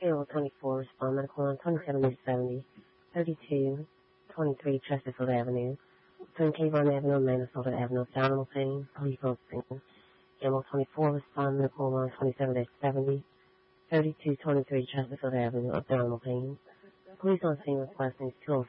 Payroll 24, respond medical line 27-70, 3223 Chesterfield Avenue, 20 Avon Avenue, Minnesota Avenue, abdominal pain, police posting. Animal 24, respond medical line 27-70, 3223 Chesterfield Avenue, abdominal pain. Police on scene requesting 205